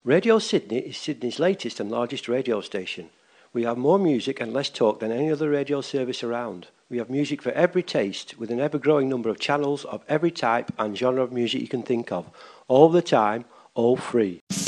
Radio Sydney is Sydney's latest and largest radio station. We have more music and less talk than any other radio service around. We have music for every taste, with an ever-growing number of channels of every type and genre of music you can think of, all the time, all free.